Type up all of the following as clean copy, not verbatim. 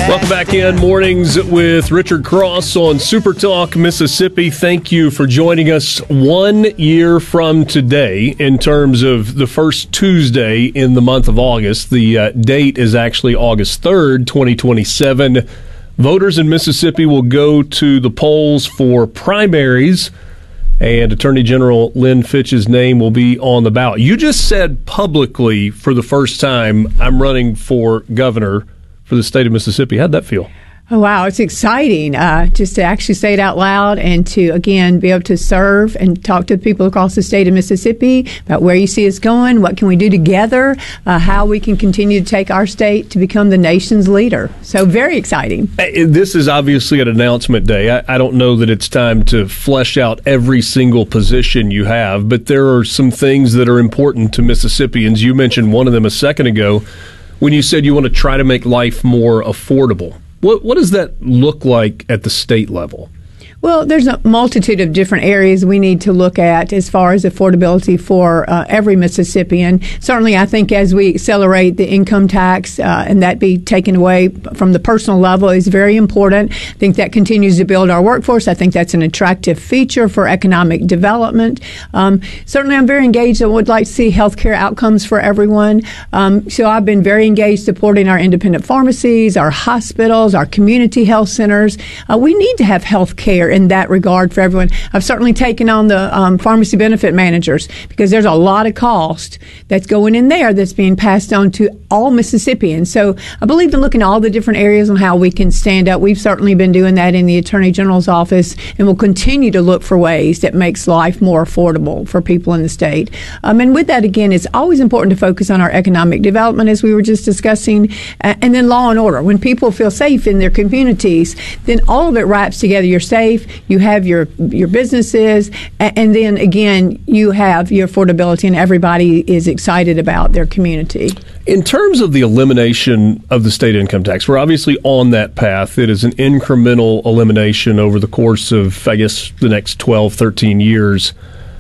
Welcome back in Mornings with Richard Cross on Super Talk Mississippi. Thank you for joining us 1 year from today in terms of the first Tuesday in the month of August. The date is actually August 3rd, 2027. Voters in Mississippi will go to the polls for primaries, and Attorney General Lynn Fitch's name will be on the ballot. You just said publicly for the first time, I'm running for governor for the state of Mississippi. How'd that feel? Oh, wow. It's exciting just to actually say it out loud and to, again, be able to serve and talk to people across the state of Mississippi about where you see us going, what can we do together, how we can continue to take our state to become the nation's leader. So very exciting. This is obviously an announcement day. I don't know that it's time to flesh out every single position you have, but there are some things that are important to Mississippians. You mentioned one of them a second ago when you said you want to try to make life more affordable. What does that look like at the state level? Well, there's a multitude of different areas we need to look at as far as affordability for every Mississippian. Certainly, I think as we accelerate the income tax and that be taken away from the personal level is very important. I think that continues to build our workforce. I think that's an attractive feature for economic development. Certainly, I'm very engaged. I would like to see healthcare outcomes for everyone. So I've been very engaged supporting our independent pharmacies, our hospitals, our community health centers. We need to have healthcare in that regard for everyone. I've certainly taken on the pharmacy benefit managers because there's a lot of cost that's going in there that's being passed on to all Mississippians. So I believe in looking at all the different areas on how we can stand up. We've certainly been doing that in the Attorney General's office, and we'll continue to look for ways that makes life more affordable for people in the state. And with that, again, it's always important to focus on our economic development, as we were just discussing, and then law and order. When people feel safe in their communities, then all of it wraps together. You're safe, you have your businesses, and then again you have your affordability, and everybody is excited about their community. In terms of the elimination of the state income tax, we're obviously on that path. It is an incremental elimination over the course of, I guess, the next 12, 13 years.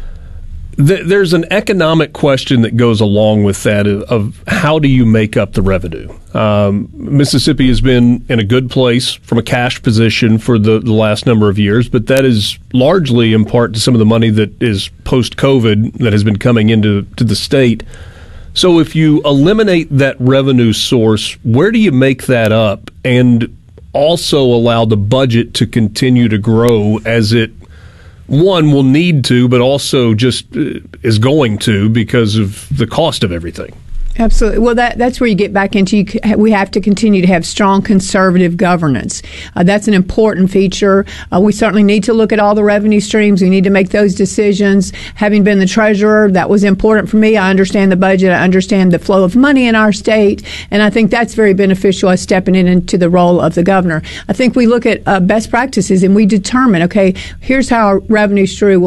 There's an economic question that goes along with that of how do you make up the revenue? Mississippi has been in a good place from a cash position for the last number of years, but that is largely in part to some of the money that is post-COVID that has been coming into the state. So if you eliminate that revenue source, where do you make that up and also allow the budget to continue to grow as it one will need to, but also just is going to because of the cost of everything? Absolutely. Well, that's where you get back into we have to continue to have strong conservative governance. That's an important feature. We certainly need to look at all the revenue streams. We need to make those decisions. Having been the treasurer, that was important for me. I understand the budget. I understand the flow of money in our state. And I think that's very beneficial as stepping into the role of the governor. I think we look at best practices and we determine, okay, here's how our revenue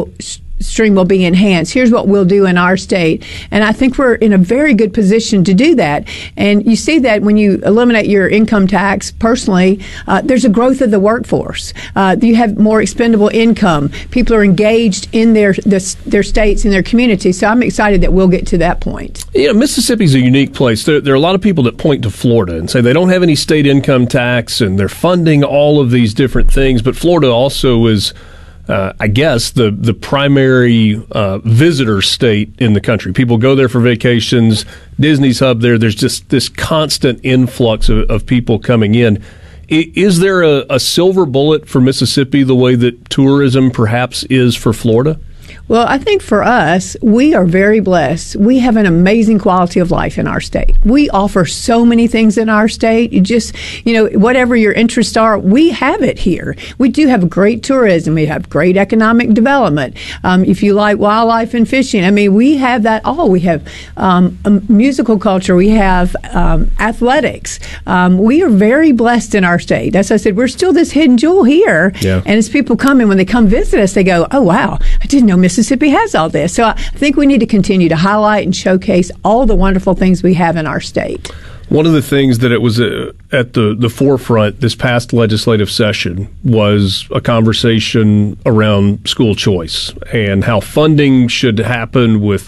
stream will be enhanced. Here's what we'll do in our state. And I think we're in a very good position to do that. And you see that when you eliminate your income tax, personally, there's a growth of the workforce. You have more expendable income. People are engaged in their states and their communities. So I'm excited that we'll get to that point. You know, Mississippi's a unique place. There are a lot of people that point to Florida and say they don't have any state income tax and they're funding all of these different things. But Florida also is I guess, the primary visitor state in the country. People go there for vacations. Disney's hub there. There's just this constant influx of people coming in. Is there a silver bullet for Mississippi the way that tourism perhaps is for Florida? Well, I think for us, we are very blessed. We have an amazing quality of life in our state. We offer so many things in our state. You just, whatever your interests are, we have it here. We do have great tourism. We have great economic development. If you like wildlife and fishing, I mean, we have that all. We have musical culture. We have athletics. We are very blessed in our state. As I said, we're still this hidden jewel here. Yeah. And as people come in, when they come visit us, they go, oh, wow, I didn't know Mississippi has all this. So I think we need to continue to highlight and showcase all the wonderful things we have in our state. One of the things that it was at the forefront this past legislative session was a conversation around school choice and how funding should happen with